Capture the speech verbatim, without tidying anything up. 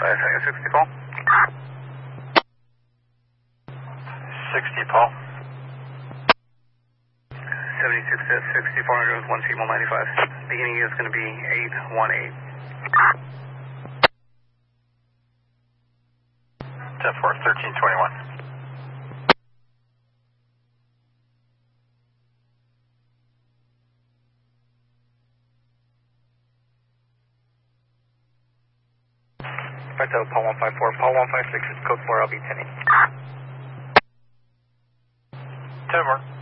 Five seconds, sixty, Paul. sixty, Paul. seventy-six to sixty, four hundred, one signal ninety-five. Beginning is going to be eight one eight. ten four, thirteen twenty-one. Back to Paul one five four, Paul one five six is code four, I'll be ten eight. ten more.